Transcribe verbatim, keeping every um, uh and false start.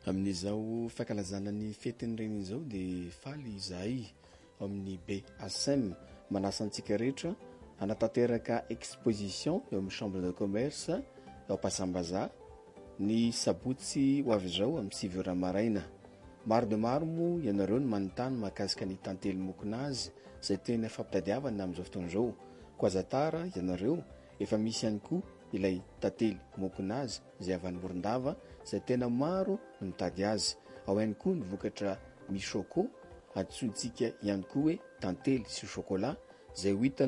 Amin'izao fankalazana ny fetiny reny izao dia faly izahay amin'ny B S M manasa antsika rehetra hanatanteraka exposition eo amin'ny chambre de commerce ao Pasambaza ny sabotsy ho avy izao amin'ny sivy heures maraina. Maro de maro moa ianareo no manontany mahakasika ny tantely Mokonazy izay tena fampitadiavana amin'izao fotoana izao. Koazatara ianareo efa misy ihany koa ilay tantely Mokonazy izay avy any Morondava izay tena maro no mitady azy. Ao ihany koa ny vokatra Michoco, antsointsika ihany koa hoe tantely sy chocolat izay ho hita